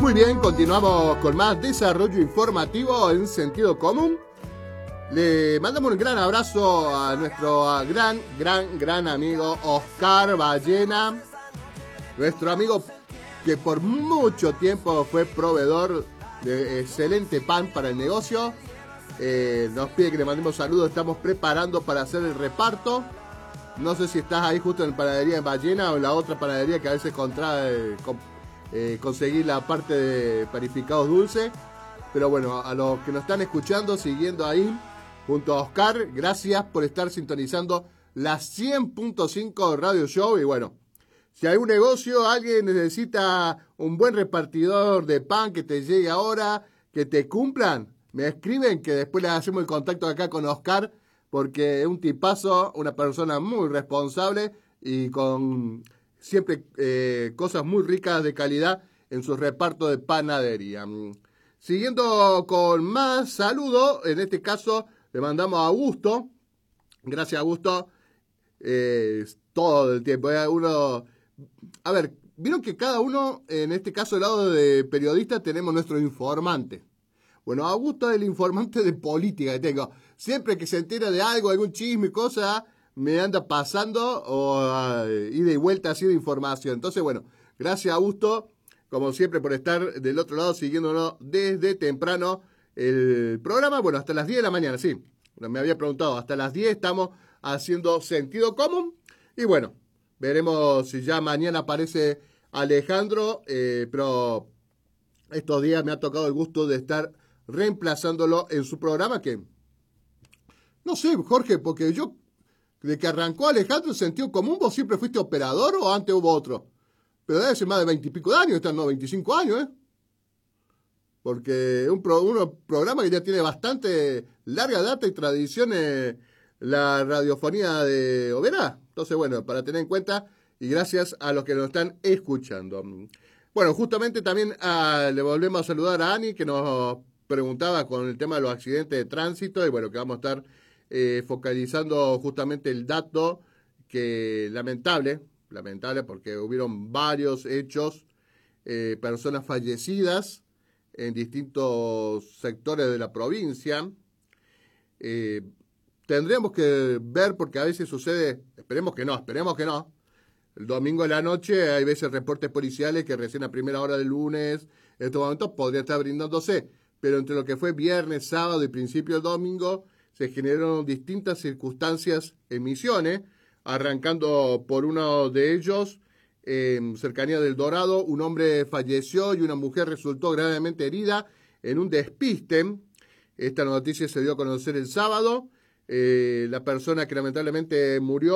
Muy bien, continuamos con más desarrollo informativo en sentido común. Le mandamos un gran abrazo a nuestro gran amigo Oscar Ballena, nuestro amigo que por mucho tiempo fue proveedor de excelente pan para el negocio. Nos pide que le mandemos saludos, estamos preparando para hacer el reparto. No sé si estás ahí justo en la panadería de Ballena o en la otra panadería que a veces conseguir la parte de panificados dulces. Pero bueno, a los que nos están escuchando, siguiendo ahí junto a Oscar, gracias por estar sintonizando la 100.5 Radio Show. Y bueno, si hay un negocio, alguien necesita un buen repartidor de pan que te llegue ahora, que te cumplan, me escriben que después les hacemos el contacto acá con Oscar, porque es un tipazo, una persona muy responsable y con siempre cosas muy ricas de calidad en su reparto de panadería. Siguiendo con más saludos, en este caso le mandamos a Augusto. Gracias, Augusto. Todo el tiempo. A ver, vieron que cada uno, en este caso del lado de periodista, tenemos nuestro informante. Bueno, Augusto es el informante de política que tengo. Siempre que se entera de algo, algún chisme, cosa, me anda pasando ida y vuelta así de información. Entonces, bueno, gracias Augusto, como siempre, por estar del otro lado siguiéndonos desde temprano el programa. Bueno, hasta las 10 de la mañana, sí. Me había preguntado, hasta las 10 estamos haciendo sentido común. Y bueno, veremos si ya mañana aparece Alejandro, pero estos días me ha tocado el gusto de estar reemplazándolo en su programa que, no sé, Jorge, porque yo, de que arrancó Alejandro en sentido común, ¿vos siempre fuiste operador o antes hubo otro? Pero debe ser más de 20 y pico de años, no, 25 años, porque es un programa que ya tiene bastante larga data y tradición la radiofonía de Oberá. Entonces, bueno, para tener en cuenta y gracias a los que nos están escuchando. Bueno, justamente también le volvemos a saludar a Ani, que nos preguntaba con el tema de los accidentes de tránsito, y bueno, que vamos a estar focalizando justamente el dato que lamentable porque hubieron varios hechos, personas fallecidas en distintos sectores de la provincia. Tendremos que ver, porque a veces sucede, esperemos que no, el domingo de la noche hay veces reportes policiales que recién a primera hora del lunes, en estos momentos podría estar brindándose, pero entre lo que fue viernes, sábado y principio del domingo, se generaron distintas circunstancias en Misiones, arrancando por uno de ellos, en cercanía del Dorado, un hombre falleció y una mujer resultó gravemente herida en un despiste. Esta noticia se dio a conocer el sábado. La persona que lamentablemente murió